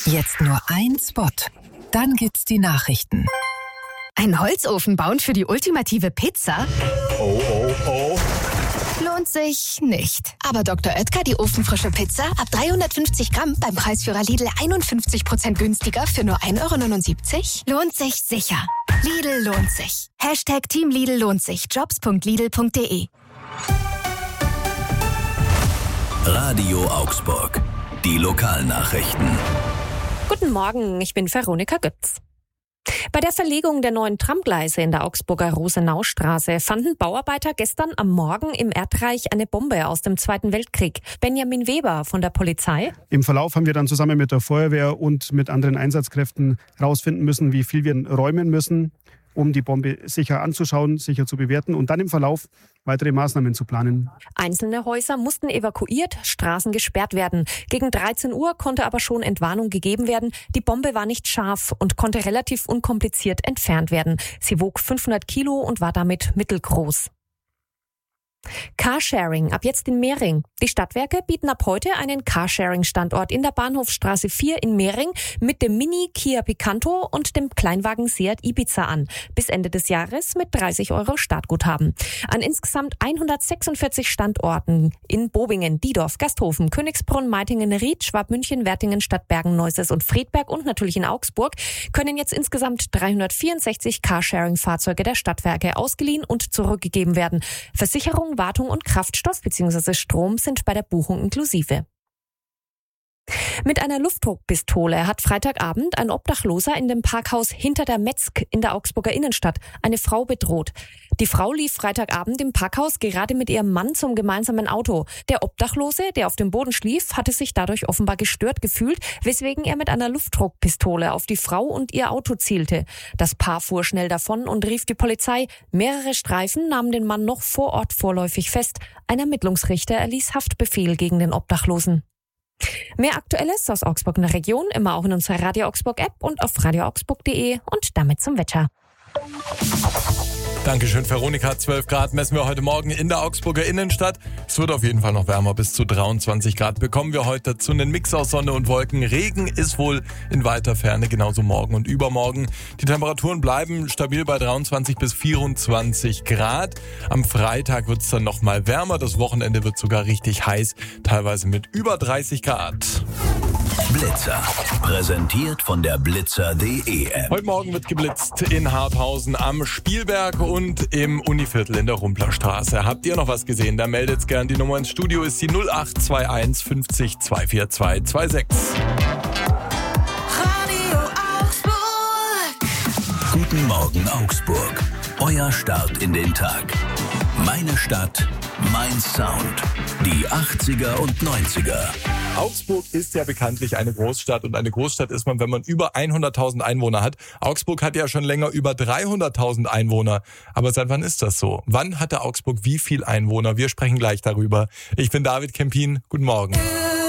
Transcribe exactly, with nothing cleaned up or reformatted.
Jetzt nur ein Spot. Dann gibt's die Nachrichten. Ein Holzofen bauen für die ultimative Pizza? Oh, oh, oh. Lohnt sich nicht. Aber Doktor Oetker, die ofenfrische Pizza, ab dreihundertfünfzig Gramm beim Preisführer Lidl einundfünfzig Prozent günstiger für nur ein Euro neunundsiebzig? Lohnt sich sicher. Lidl lohnt sich. Hashtag Team Lidl lohnt sich. jobs punkt lidl punkt de. Radio Augsburg. Die Lokalnachrichten. Guten Morgen, ich bin Veronika Götz. Bei der Verlegung der neuen Tramgleise in der Augsburger Rosenaustraße fanden Bauarbeiter gestern am Morgen im Erdreich eine Bombe aus dem Zweiten Weltkrieg. Benjamin Weber von der Polizei. Im Verlauf haben wir dann zusammen mit der Feuerwehr und mit anderen Einsatzkräften herausfinden müssen, wie viel wir räumen müssen, um die Bombe sicher anzuschauen, sicher zu bewerten und dann im Verlauf weitere Maßnahmen zu planen. Einzelne Häuser mussten evakuiert, Straßen gesperrt werden. Gegen dreizehn Uhr konnte aber schon Entwarnung gegeben werden. Die Bombe war nicht scharf und konnte relativ unkompliziert entfernt werden. Sie wog fünfhundert Kilo und war damit mittelgroß. Carsharing ab jetzt in Mehring. Die Stadtwerke bieten ab heute einen Carsharing-Standort in der Bahnhofstraße vier in Mehring mit dem Mini Kia Picanto und dem Kleinwagen Seat Ibiza an. Bis Ende des Jahres mit dreißig Euro Startguthaben. An insgesamt hundertsechsundvierzig Standorten in Bobingen, Diedorf, Gasthofen, Königsbrunn, Meitingen, Ried, Schwabmünchen, Wertingen, Stadtbergen, Neuses und Friedberg und natürlich in Augsburg können jetzt insgesamt dreihundertvierundsechzig Carsharing-Fahrzeuge der Stadtwerke ausgeliehen und zurückgegeben werden. Versicherung, Wartung und Kraftstoff bzw. Strom sind bei der Buchung inklusive. Mit einer Luftdruckpistole hat Freitagabend ein Obdachloser in dem Parkhaus hinter der Metzg in der Augsburger Innenstadt eine Frau bedroht. Die Frau lief Freitagabend im Parkhaus gerade mit ihrem Mann zum gemeinsamen Auto. Der Obdachlose, der auf dem Boden schlief, hatte sich dadurch offenbar gestört gefühlt, weswegen er mit einer Luftdruckpistole auf die Frau und ihr Auto zielte. Das Paar fuhr schnell davon und rief die Polizei. Mehrere Streifen nahmen den Mann noch vor Ort vorläufig fest. Ein Ermittlungsrichter erließ Haftbefehl gegen den Obdachlosen. Mehr Aktuelles aus Augsburg und der Region immer auch in unserer Radio Augsburg App und auf radio augsburg punkt de und damit zum Wetter. Dankeschön, Veronika. zwölf Grad messen wir heute Morgen in der Augsburger Innenstadt. Es wird auf jeden Fall noch wärmer. Bis zu dreiundzwanzig Grad bekommen wir heute dazu einen Mix aus Sonne und Wolken. Regen ist wohl in weiter Ferne, genauso morgen und übermorgen. Die Temperaturen bleiben stabil bei dreiundzwanzig bis vierundzwanzig Grad. Am Freitag wird es dann noch mal wärmer. Das Wochenende wird sogar richtig heiß, teilweise mit über dreißig Grad. Blitzer. Präsentiert von der blitzer punkt de App. Heute Morgen wird geblitzt in Harthausen am Spielberg und im Univiertel in der Rumplerstraße. Habt ihr noch was gesehen? Da meldet's gern. Die Nummer ins Studio ist die null acht zwei eins fünfzig zwei vier zwei zwei sechs. Radio Augsburg. Guten Morgen Augsburg. Euer Start in den Tag. Meine Stadt, mein Sound. Die achtziger und neunziger. Augsburg ist ja bekanntlich eine Großstadt und eine Großstadt ist man, wenn man über hunderttausend Einwohner hat. Augsburg hat ja schon länger über dreihunderttausend Einwohner. Aber seit wann ist das so? Wann hatte Augsburg wie viel Einwohner? Wir sprechen gleich darüber. Ich bin David Kempin. Guten Morgen.